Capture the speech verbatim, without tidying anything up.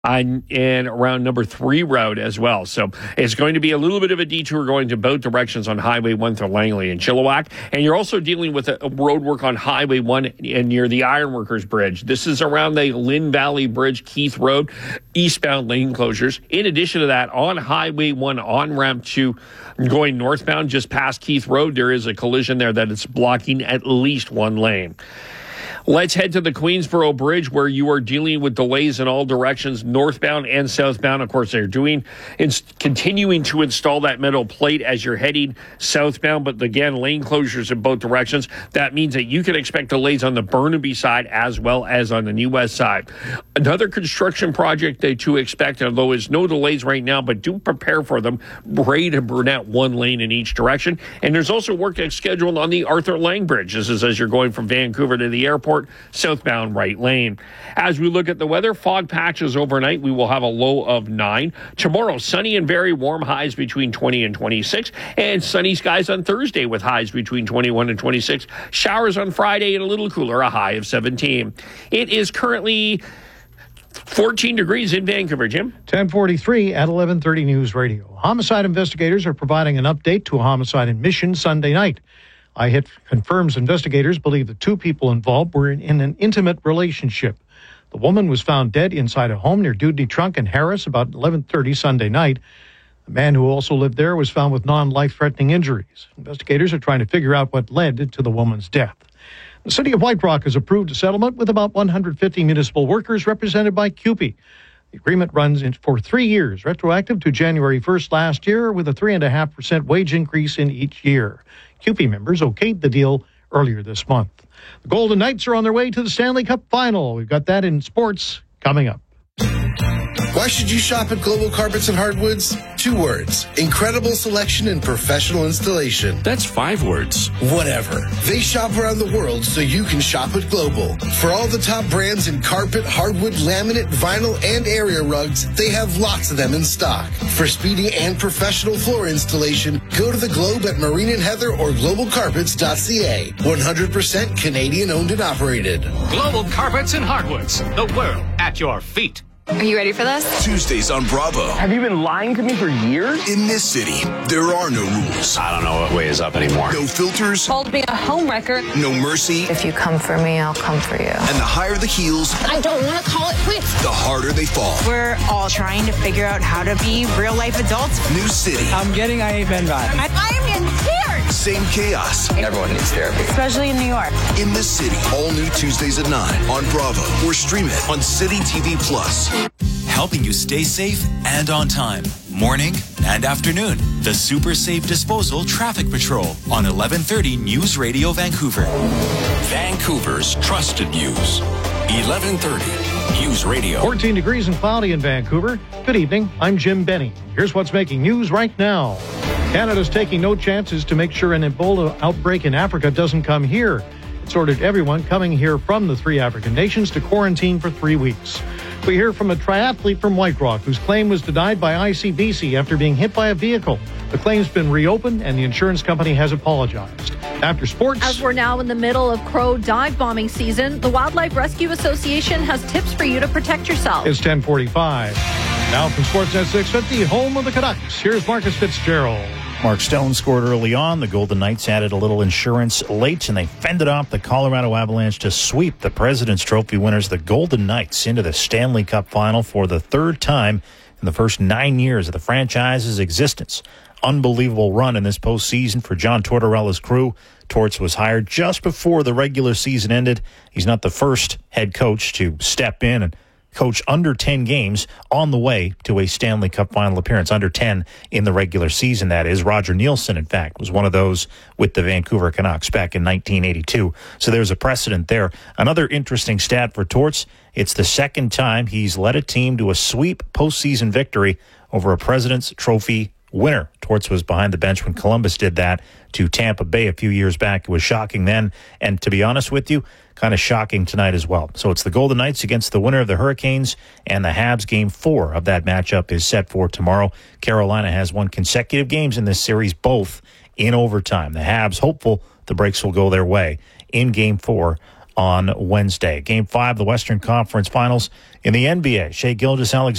On, and around number three road as well. So it's going to be a little bit of a detour going to both directions on Highway one through Langley and Chilliwack. And you're also dealing with a, a road work on Highway one and near the Ironworkers Bridge. This is around the Lynn Valley Bridge, Keith Road, eastbound lane closures. In addition to that, on Highway one on ramp to going northbound just past Keith Road, there is a collision there that is blocking at least one lane. Let's head to the Queensboro Bridge, where you are dealing with delays in all directions, northbound and southbound. Of course, they're doing, it's continuing to install that metal plate as you're heading southbound, but again, lane closures in both directions. That means that you can expect delays on the Burnaby side as well as on the New West side. Another construction project they to expect, although there's no delays right now, but do prepare for them. Bray to Burnett, one lane in each direction. And there's also work that's scheduled on the Arthur Lang Bridge. This is as you're going from Vancouver to the airport. Southbound right lane. As we look at the weather, fog patches overnight. We will have a low of nine. Tomorrow, sunny and very warm, highs between twenty and twenty-six. And sunny skies on Thursday with highs between twenty-one and twenty-six. Showers on Friday and a little cooler, a high of seventeen. It is currently fourteen degrees in Vancouver, Jim. ten forty-three at eleven thirty News Radio. Homicide investigators are providing an update to a homicide in Mission Sunday night. I H I T confirms investigators believe the two people involved were in, in an intimate relationship. The woman was found dead inside a home near Dudley Trunk and Harris about eleven thirty Sunday night. The man who also lived there was found with non-life-threatening injuries. Investigators are trying to figure out what led to the woman's death. The City of White Rock has approved a settlement with about one hundred fifty municipal workers represented by C U P E. The agreement runs in for three years, retroactive to January first last year, with a three point five percent wage increase in each year. C U P E members okayed the deal earlier this month. The Golden Knights are on their way to the Stanley Cup Final. We've got that in sports coming up. Why should you shop at Global Carpets and Hardwoods? Two words. Incredible selection and professional installation. That's five words. Whatever. They shop around the world so you can shop at Global. For all the top brands in carpet, hardwood, laminate, vinyl, and area rugs, they have lots of them in stock. For speedy and professional floor installation, go to the Globe at Marine and Heather or global carpets dot c a. one hundred percent Canadian owned and operated. Global Carpets and Hardwoods. The world at your feet. Are you ready for this? Tuesdays on Bravo. Have you been lying to me for years? In this city, there are no rules. I don't know what way is up anymore. No filters. Called me a homewrecker. No mercy. If you come for me, I'll come for you. And the higher the heels, I don't want to call it quits. the harder they fall. We're all trying to figure out how to be real life adults. New city. I'm getting I Ben vibe. I, I am in tears. Same chaos. Everyone needs therapy. Especially in New York. In this city, all new Tuesdays at nine on Bravo or stream it on City T V Plus. Helping you stay safe and on time. Morning and afternoon. The Super Safe Disposal Traffic Patrol on eleven thirty News Radio Vancouver. Vancouver's trusted news. eleven thirty News Radio. fourteen degrees and cloudy in Vancouver. Good evening. I'm Jim Benny. Here's what's making news right now. Canada's taking no chances to make sure an Ebola outbreak in Africa doesn't come here. It's ordered everyone coming here from the three African nations to quarantine for three weeks. We hear from a triathlete from White Rock whose claim was denied by I C B C after being hit by a vehicle. The claim's been reopened and the insurance company has apologized. After sports... As we're now in the middle of crow dive bombing season, the Wildlife Rescue Association has tips for you to protect yourself. It's ten forty-five. Now from Sportsnet six fifty, home of the Canucks, here's Marcus Fitzgerald. Mark Stone scored early on. The Golden Knights added a little insurance late, and they fended off the Colorado Avalanche to sweep the President's Trophy winners, the Golden Knights, into the Stanley Cup Final for the third time in the first nine years of the franchise's existence. Unbelievable run in this postseason for John Tortorella's crew. Torts was hired just before the regular season ended. He's not the first head coach to step in and coach under ten games on the way to a Stanley Cup final appearance. Under ten in the regular season, that is. Roger Nielsen, in fact, was one of those with the Vancouver Canucks back in nineteen eighty-two. So there's a precedent there. Another interesting stat for Torts, it's the second time he's led a team to a sweep postseason victory over a President's Trophy winner. Torts was behind the bench when Columbus did that to Tampa Bay a few years back. It was shocking then, and to be honest with you, kind of shocking tonight as well. So it's the Golden Knights against the winner of the Hurricanes, and the Habs. Game four of that matchup is set for tomorrow. Carolina has won consecutive games in this series, both in overtime. The Habs hopeful the breaks will go their way in game four on Wednesday. Game five, the Western Conference Finals in the N B A. Shai Gilgeous-Alexander